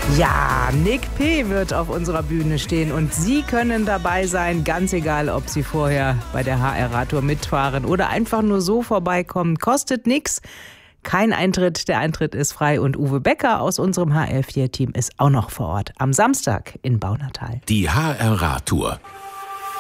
Ja, Nick P. wird auf unserer Bühne stehen und Sie können dabei sein, ganz egal, ob Sie vorher bei der HR-Radtour mitfahren oder einfach nur so vorbeikommen. Kostet nix, kein Eintritt, der Eintritt ist frei und Uwe Becker aus unserem HR4-Team ist auch noch vor Ort am Samstag in Baunatal. Die HR-Radtour.